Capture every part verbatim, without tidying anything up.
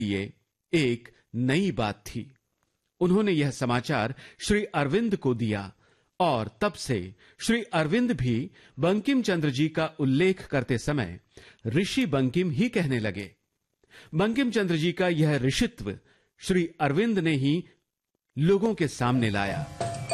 लिए एक नई बात थी। उन्होंने यह समाचार श्री अरविंद को दिया और तब से श्री अरविंद भी बंकिम चंद्र जी का उल्लेख करते समय ऋषि बंकिम ही कहने लगे। बंकिम चंद्र जी का यह ऋषित्व श्री अरविंद ने ही लोगों के सामने लाया।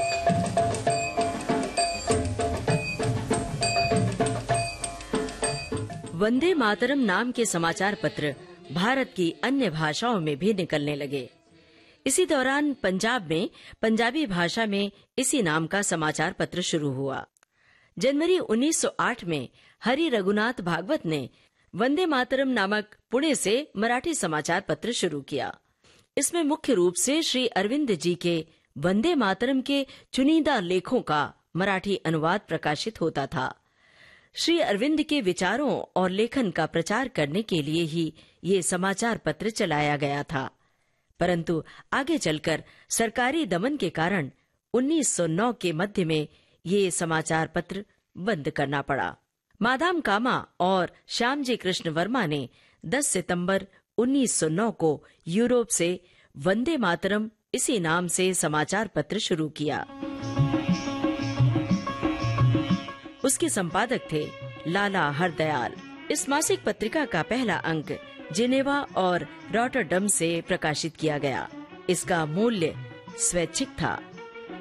वंदे मातरम नाम के समाचार पत्र भारत की अन्य भाषाओं में भी निकलने लगे। इसी दौरान पंजाब में पंजाबी भाषा में इसी नाम का समाचार पत्र शुरू हुआ। जनवरी उन्नीस सौ आठ में हरि रघुनाथ भागवत ने वंदे मातरम नामक पुणे से मराठी समाचार पत्र शुरू किया। इसमें मुख्य रूप से श्री अरविंद जी के वंदे मातरम के चुनिंदा लेखों का मराठी अनुवाद प्रकाशित होता था। श्री अरविंद के विचारों और लेखन का प्रचार करने के लिए ही ये समाचार पत्र चलाया गया था, परंतु आगे चलकर सरकारी दमन के कारण उन्नीस सौ नौ के मध्य में ये समाचार पत्र बंद करना पड़ा। मादाम कामा और श्यामजी कृष्ण वर्मा ने दस सितंबर उन्नीस सौ नौ को यूरोप से वंदे मातरम इसी नाम से समाचार पत्र शुरू किया। उसके संपादक थे लाला हरदयाल। इस मासिक पत्रिका का पहला अंक जिनेवा और रॉटरडम से प्रकाशित किया गया। इसका मूल्य स्वैच्छिक था।